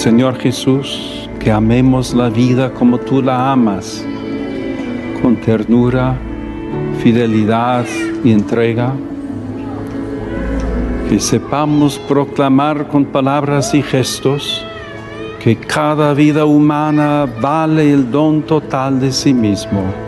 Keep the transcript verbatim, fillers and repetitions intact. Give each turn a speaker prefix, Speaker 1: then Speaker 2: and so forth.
Speaker 1: Señor Jesús, que amemos la vida como tú la amas, con ternura, fidelidad y entrega. Que sepamos proclamar con palabras y gestos que cada vida humana vale el don total de sí mismo.